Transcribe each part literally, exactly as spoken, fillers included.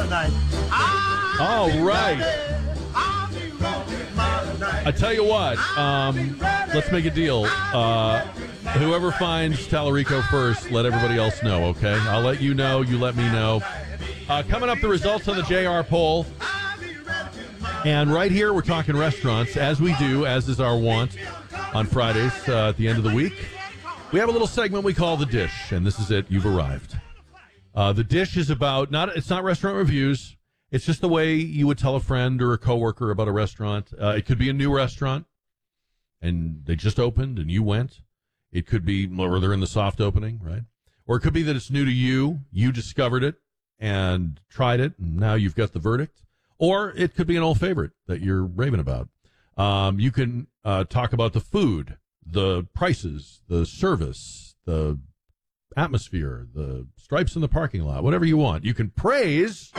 All right. I tell you what, um, let's make a deal. Uh, whoever finds Tallarico first, let everybody else know, okay? I'll let you know. You let me know. Uh, coming up, the results on the J R poll. And right here, we're talking restaurants, as we do, as is our wont on Fridays uh, at the end of the week. We have a little segment we call The Dish, and this is it. You've arrived. Uh, the Dish is about, not it's not restaurant reviews. It's just the way you would tell a friend or a coworker about a restaurant. Uh, it could be a new restaurant, and they just opened, and you went. It could be, or they're in the soft opening, right? Or it could be that it's new to you. You discovered it and tried it, and now you've got the verdict. Or it could be an old favorite that you're raving about. Um, you can uh, talk about the food, the prices, the service, the atmosphere, the stripes in the parking lot, whatever you want. You can praise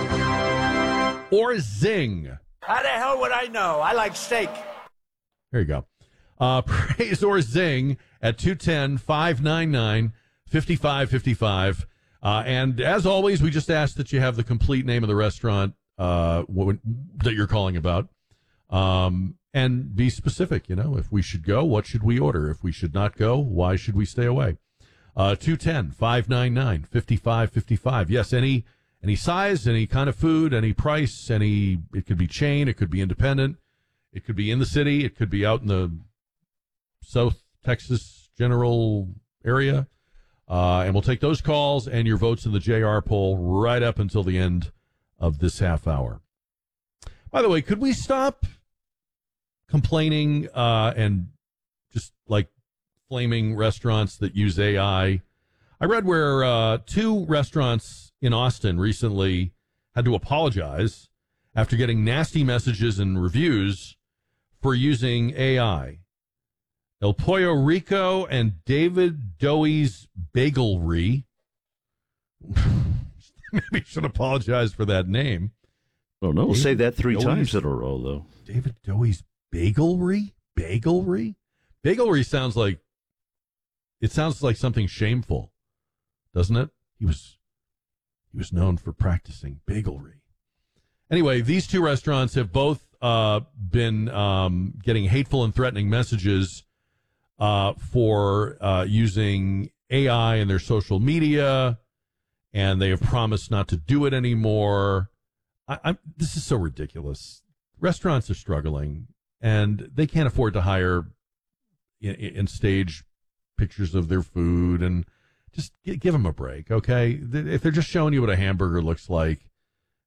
or zing. How the hell would I know? I like steak. There you go. Uh, praise or zing at two one zero, five nine nine, five five five five. Uh, and as always, we just ask that you have the complete name of the restaurant uh, w- that you're calling about. Um, and be specific, you know, if we should go, what should we order? If we should not go, why should we stay away? Uh, two one zero, five nine nine, five five five five. Yes, any any size, any kind of food, any price, any, it could be chain, it could be independent, it could be in the city, it could be out in the South Texas general area. Uh, and we'll take those calls and your votes in the J R poll right up until the end of this half hour. By the way, could we stop complaining uh, and just like flaming restaurants that use A I? I read where uh, two restaurants in Austin recently had to apologize after getting nasty messages and reviews for using A I. El Pollo Rico and David Dowie's Bagelry. Maybe should apologize for that name. Oh, no. We'll say that three Dowie's, times in a row, though. David Dowie's Bagelry? Bagelry? Bagelry sounds like, it sounds like something shameful, doesn't it? He was, he was known for practicing bagelry. Anyway, these two restaurants have both uh, been um, getting hateful and threatening messages uh, for uh, using A I in their social media, and they have promised not to do it anymore. I, I'm, this is so ridiculous. Restaurants are struggling, and they can't afford to hire in, in stage pictures of their food, and just give them a break, okay? If they're just showing you what a hamburger looks like,